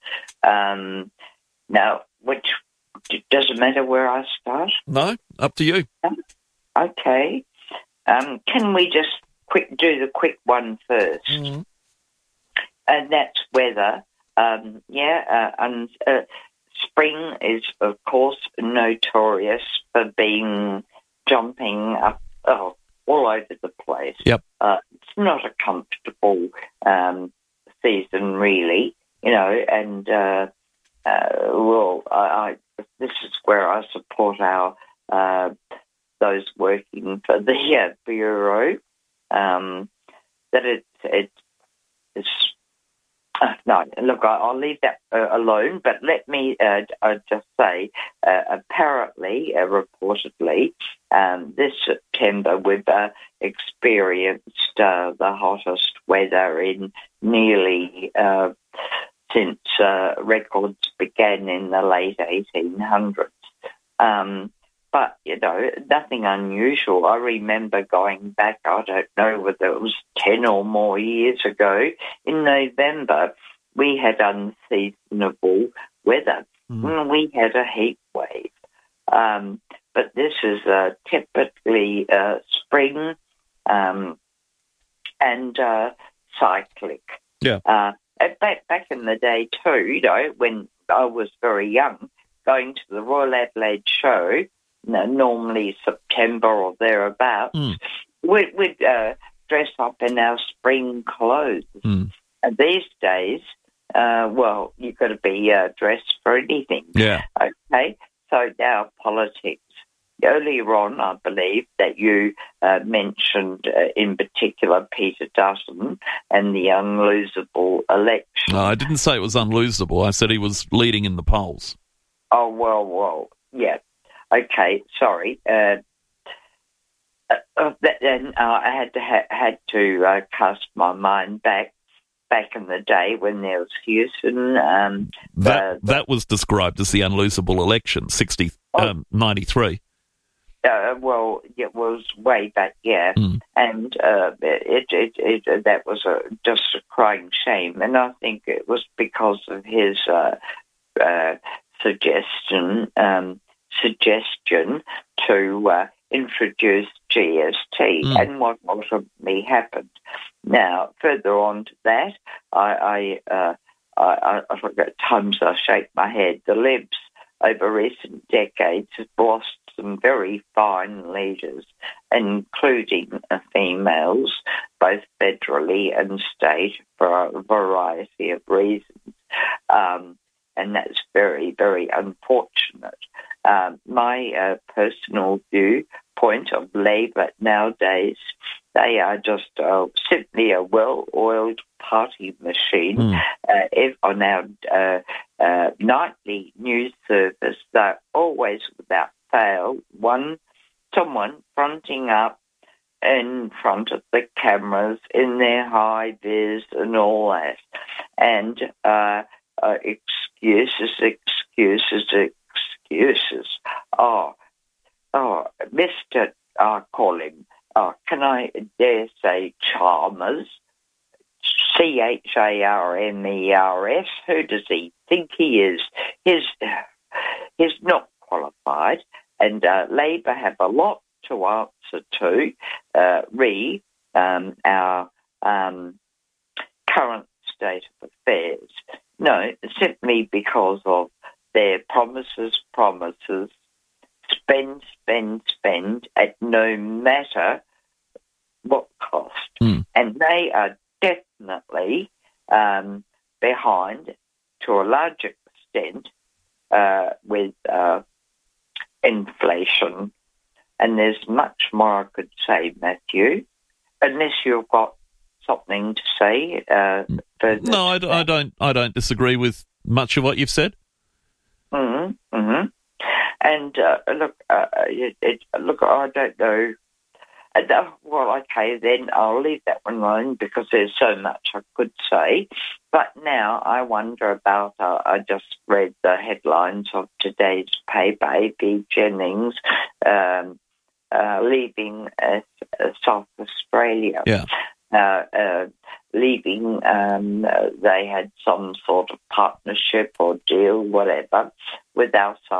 Um, now, which does it matter where I start? No, up to you. Okay. Um, can we just quick do the quick one first, mm. and that's weather. Um, yeah, uh, and uh, spring is, of course, notorious for being jumping up oh, all over the place. Yep. Uh, it's not a comfortable um, season, really, you know, and, uh, uh, well, I, I, this is where I support our uh, those working for the uh, Bureau, um, that it, it, it's Uh, no, look, I, I'll leave that uh, alone, but let me uh, uh, just say, uh, apparently, uh, reportedly, um, this September we've uh, experienced uh, the hottest weather in nearly uh, since uh, records began in the late eighteen hundreds. Um, but, you know, nothing unusual. I remember going back, I don't know whether it was ten or more years ago, in November, we had unseasonable weather. Mm. We had a heat wave. Um, but this is uh, typically uh, spring um, and uh, cyclic. Yeah. Uh, back, back in the day, too, you know, when I was very young, going to the Royal Adelaide Show, normally September or thereabouts, mm. we'd, we'd uh, dress up in our spring clothes. Mm. And these days, uh, well, you've got to be uh, dressed for anything. Yeah. Okay, so now politics. Earlier on, I believe, that you uh, mentioned uh, in particular Peter Dutton and the unlosable election. No, I didn't say it was unlosable. I said he was leading in the polls. Oh, well, well, yeah. Okay, sorry. Uh, uh, then uh, I had to ha- had to uh, cast my mind back back in the day when there was Houston. Um, that uh, that was described as the unlosable election, sixty oh, um, ninety-three. Uh, well, it was way back, yeah, mm. and uh, it, it, it, it that was a, just a crying shame, and I think it was because of his uh, uh, suggestion. Um, suggestion to uh, introduce G S T mm. and what ultimately happened. Now, further on to that, I, I, uh, I, I, at times I shake my head. The Libs over recent decades have lost some very fine leaders, including uh, females, both federally and state, for a variety of reasons. Um, and that's very, very unfortunate. Um, my uh, personal viewpoint of Labor nowadays, they are just uh, simply a well-oiled party machine. Mm. Uh, if on our uh, uh, nightly news service, they're always, without fail, one someone fronting up in front of the cameras in their high vis and all that, and uh, uh, excuses, excuses, excuses. Oh, oh, Mister I call him. Oh, can I dare say Chalmers? C H A R M E R S. Who does he think he is? He's, he's not qualified, and uh, Labor have a lot to answer to, uh, re um, our um, current state of affairs. No, simply because of their promises, promises, spend, spend, spend at no matter what cost. Mm. And they are definitely um, behind, to a large extent, uh, with uh, inflation. And there's much more I could say, Matthew, unless you've got something to say. Uh, further. No, I, d- I don't. I don't disagree with much of what you've said. Mm-hmm. Mm-hmm. And uh, look, uh, it, it, look, I don't know. Uh, well, okay, then I'll leave that one alone because there's so much I could say. But now I wonder about, uh, I just read the headlines of today's paper, B. Jennings um, uh, leaving uh, South Australia. Yeah. Uh, uh, leaving, um, uh, they had some sort of partnership or deal, whatever, with our South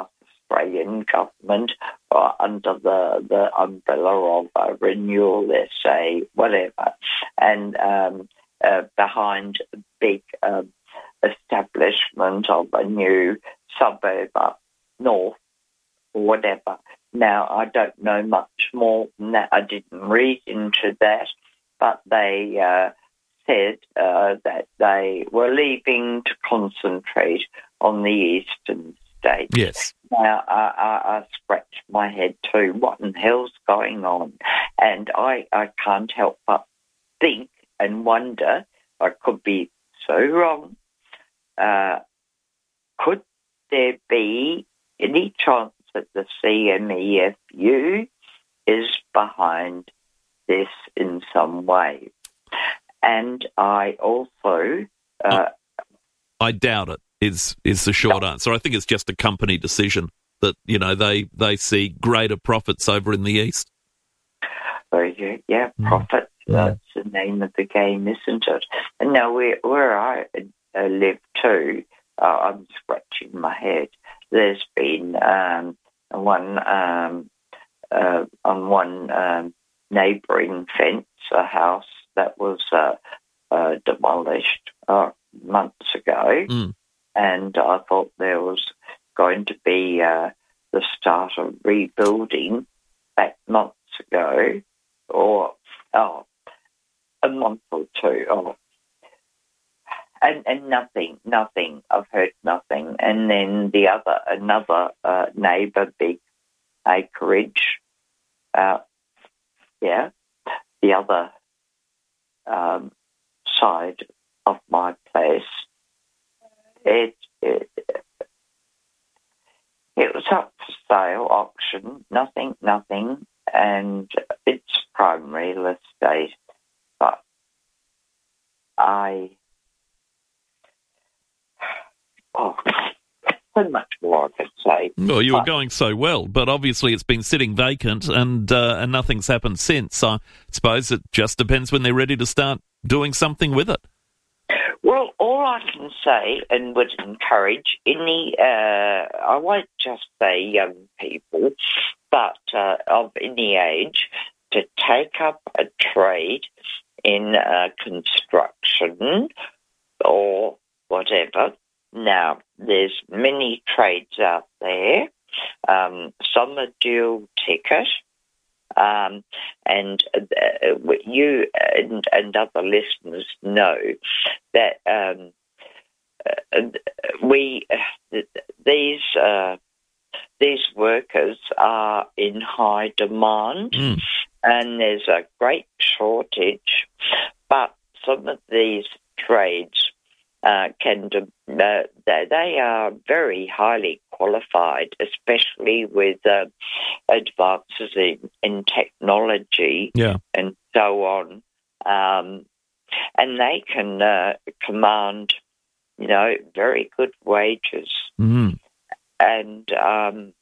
Australian government uh, under the, the umbrella of uh, renewal, let's say, whatever, and um, uh, behind a big uh, establishment of a new suburb up north or whatever. Now, I don't know much more than that. I didn't read into that, but they uh, said uh, that they were leaving to concentrate on the eastern states. Yes. Now, I, I, I scratched my head too. What in the hell's going on? And I, I can't help but think and wonder, I could be so wrong, uh, could there be any chance that the C M E F U is behind this in some way? And I also... Uh, I doubt it, is is the short answer. I think it's just a company decision that, you know, they, they see greater profits over in the east. Oh, yeah, yeah profit. Mm. That's the name of the game, isn't it? And now where, where I uh, live too, uh, I'm scratching my head. There's been um, one um, uh, on one um, neighbouring fence, a house that was uh, uh, demolished uh, months ago, mm. and I thought there was going to be uh, the start of rebuilding back months ago, or oh, a month or two. Oh. And, and nothing, nothing. I've heard nothing. And then the other, another uh, neighbour, big acreage, uh, yeah, the other um, side of my place, it, it it was up for sale, auction, nothing, nothing, and it's prime real estate. But I... Oh, so much more I could say. Well, you were but, going so well, but obviously it's been sitting vacant and uh, and nothing's happened since. I suppose it just depends when they're ready to start doing something with it. Well, all I can say and would encourage any, uh, I won't just say young people, but uh, of any age, to take up a trade in uh, construction or whatever. Now, there's many trades out there. Um, some are dual ticket. Um, and uh, you and, and other listeners know that um, uh, we uh, these uh, these workers are in high demand, mm. and there's a great shortage. But some of these trades uh, can uh, they, they are very highly qualified, especially with uh, advances in, in technology yeah. and so on. Um, and they can uh, command, you know, very good wages. Mm. And um,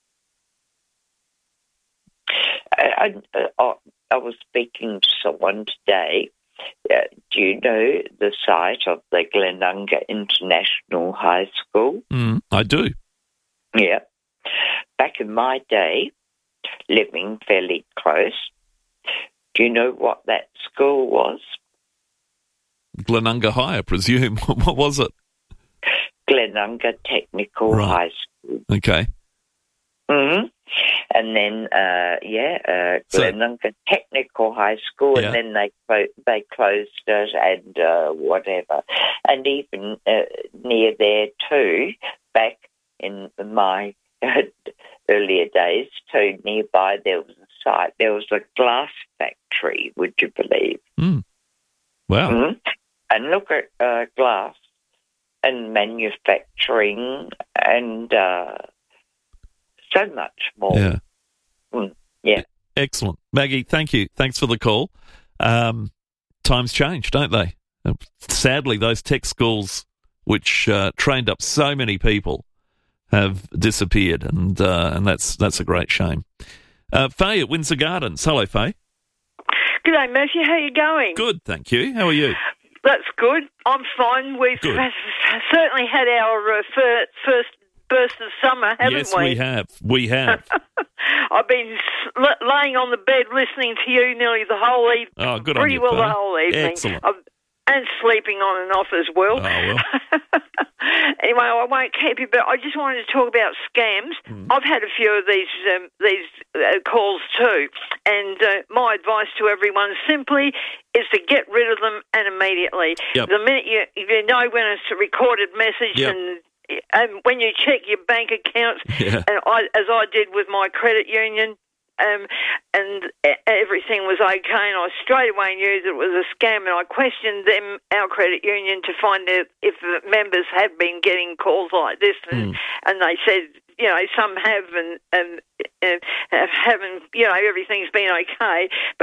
I, I, I was speaking to someone today. Uh, do you know the site of the Glenunga International High School? Mm, I do. Yeah. Back in my day, living fairly close, do you know what that school was? Glenunga High, I presume. What was it? Glenunga Technical right. High School. Okay. Mm-hmm. And then, uh, yeah, uh, Glenunga so, Technical High School, yeah. and then they clo- they closed it and uh, whatever. And even uh, near there too, back in my earlier days too, nearby there was a site, there was a glass factory, would you believe? Mm. Wow. Mm-hmm. And look at uh, glass and manufacturing and... Uh, so much more. Yeah. Mm, yeah. Excellent. Maggie, thank you. Thanks for the call. Um, times change, don't they? Sadly, those tech schools, which uh, trained up so many people, have disappeared, and uh, and that's that's a great shame. Uh, Faye at Windsor Gardens. Hello, Faye. G'day, Matthew. How are you going? Good, thank you. How are you? That's good. I'm fine. We've good. certainly had our uh, fir- first burst of summer, haven't yes, we? we have. We have. I've been l- laying on the bed listening to you nearly the whole evening. Oh, good on Pretty you, well Pat. the whole evening. Excellent. I've, and sleeping on and off as well. Oh, well. Anyway, I won't keep you, but I just wanted to talk about scams. Mm. I've had a few of these um, these uh, calls too, and uh, my advice to everyone simply is to get rid of them and immediately. Yep. The minute you, you know when it's a recorded message yep. and and when you check your bank accounts, yeah. and I, as I did with my credit union, um, and everything was okay, and I straight away knew that it was a scam, and I questioned them, our credit union, to find out if the members had been getting calls like this, and, mm. and they said, you know, some have and, and, and haven't, you know, everything's been okay. But